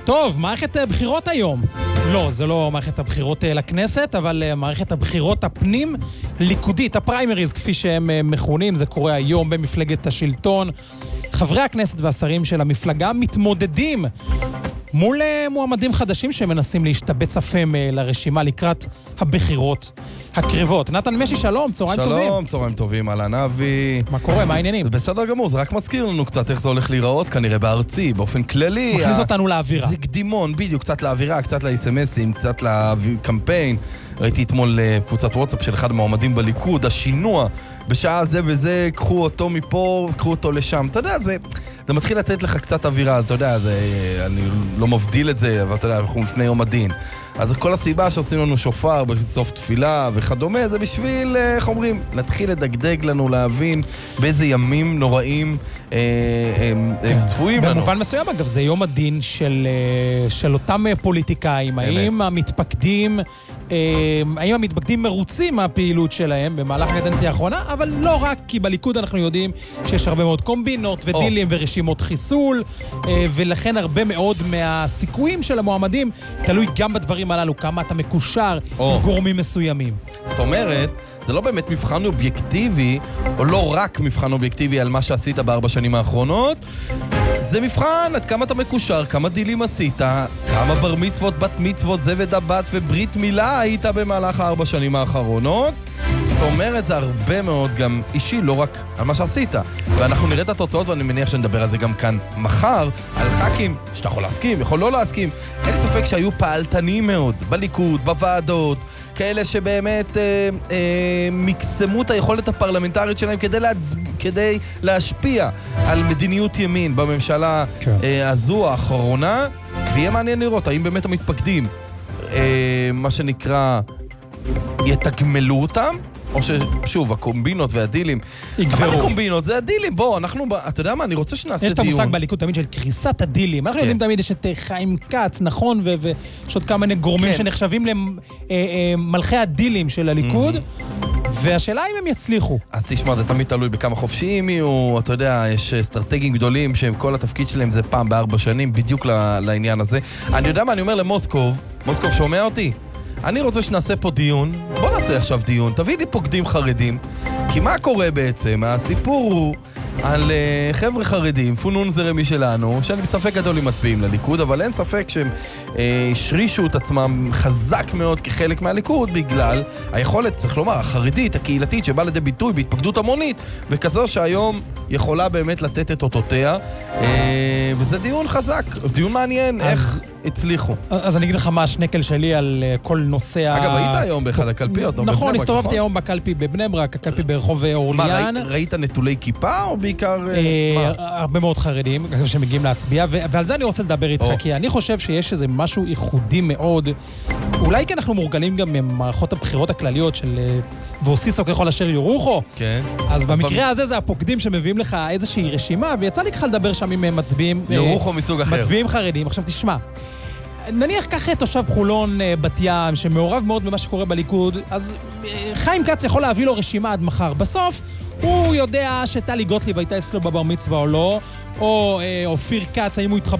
טוב, מערכת בחירות היום. לא, זה לא מערכת הבחירות לכנסת, אבל מערכת הבחירות הפנים ליכודית, הפריימריז כפי שהם מכונים, זה קורה היום במפלגת השלטון. חברי הכנסת והשרים של המפלגה מתמודדים מול מועמדים חדשים שמנסים להשתבץ אפם לרשימה לקראת הבחירות הקרבות. נתן משי, שלום, צהריים טובים. שלום, צהריים טובים, אהלן אבי. מה קורה, מה העניינים? בסדר גמור, זה רק מזכיר לנו קצת איך זה הולך להיראות, כנראה בארצי, באופן כללי. מכניס אותנו לאווירה. זה קדימון, בדיוק, קצת לאווירה, קצת ל-SMSים, קצת לקמפיין. ראיתי אתמול קבוצת וואטסאפ של אחד המועמדים בליכוד, השינוע, בשעה זה וזה, קחו אותו מפה, קחו אותו לשם. אתה יודע, זה מתחיל לתת לך קצת אווירה, אתה יודע, אני לא מבדיל את זה, אבל אתה יודע, אנחנו לפני יום הדין. אז כל הסיבה שעושים לנו שופר בסוף תפילה וכדומה, זה בשביל, איך אומרים, להתחיל לדגדג לנו, להבין באיזה ימים נוראים הם צפויים לנו. במובן מסוים, אגב, זה יום הדין של אותם פוליטיקאים. האם המתפקדים מרוצים מהפעילות שלהם במהלך הקדנציה האחרונה, אבל לא רק, כי בליכוד אנחנו יודעים שיש הרבה מאוד קומבינות ודילים ורשימות חיסול, ולכן הרבה מאוד מהסיכויים של המועמדים תלוי גם בדברים הללו, כמה אתה מקושר עם גורמים מסוימים. זאת אומרת, זה לא באמת מבחן אובייקטיבי, או לא רק מבחן אובייקטיבי על מה שעשית ב4 שנים האחרונות, זה מבחן עד כמה אתה מקושר, כמה דילים עשית, כמה בר מצוות, בת מצוות, זבד הבת וברית מילה היית במהלך 4 שנים האחרונות. זאת אומרת, זה הרבה מאוד גם אישי, לא רק על מה שעשית. ואנחנו נראה את התוצאות, ואני מניח שנדבר על זה גם כאן מחר, על ח"כים שאתה יכול להסכים, יכול לא להסכים. אין ספק שהיו פעלתנים מאוד בליכוד, בוועדות, כאלה שבאמת מקסמו את היכולת הפרלמנטרית שלהם כדי להשפיע על מדיניות ימין בממשלה הזו האחרונה, ויהיה מעניין לראות האם באמת המתפקדים, מה שנקרא, יתגמלו אותם, או ששוב, הקומבינות והדילים יגברו. אבל הקומבינות זה הדילים, בוא, אתה יודע מה, אני רוצה שנעשה דיון. יש את המושג בליכוד תמיד של קריסת הדילים. אנחנו יודעים תמיד יש את חיים כץ, נכון, ויש עוד כמה גורמים שנחשבים למלכי הדילים של הליכוד, והשאלה אם הם יצליחו. אז תשמע, זה תמיד תלוי בכמה חופשיים יהיו, אתה יודע, יש אסטרטגיים גדולים שכל התפקיד שלהם זה פעם ב4 שנים, בדיוק לעניין הזה. אני יודע מה, אני אומר למוסקוב, מוסקוב שומע אותי? אני רוצה שנעשה פה דיון, בוא נעשה עכשיו דיון, תביא לי פוקדים חרדים, כי מה קורה בעצם? הסיפור הוא על חבר'ה חרדים, פונון זרמי שלנו, שאני בספק גדול אם מצביעים לליכוד, אבל אין ספק שהם השרישו את עצמם חזק מאוד כחלק מהליכוד, בגלל היכולת, צריך לומר, החרדית, הקהילתית, שבאה לידי ביטוי בהתפקדות המונית, וכזו שהיום יכולה באמת לתת את אותותיה, וזה דיון חזק, דיון מעניין, איך הצליחו. אז אני אגיד לך מה השנקל שלי על כל נושא אגב, היית היום באחד הקלפיות? נכון, הסתובבתי היום בקלפי בבני ברק, הקלפי ברחוב אורליאן. מה, ראית נטולי כיפה או בעיקר? הרבה מאוד חרדים שמגיעים להצביע, ועל זה אני רוצה לדבר איתך, כי אני חושב שיש איזה משהו ייחודי מאוד, אולי כי אנחנו מורגלים גם ממערכות הבחירות הכלליות של ואוסיסו ככל אשר יורוחו, אז במקרה הזה זה הפוקדים שמביאים לך איזושהי רשימה, ויצא לי ככה לדבר שם עם מצביעים, יורוחו מסוג אחר. מצביעים חרדים. עכשיו תשמע, נניח ככה תושב חולון בת ים, שמעורב מאוד במה שקורה בליכוד, אז חיים כץ יכול להביא לו רשימה עד מחר. בסוף הוא יודע שטלי גוטליב הייתה אצלו בבר מצווה או לא, או אופיר כץ, האם הוא התחבר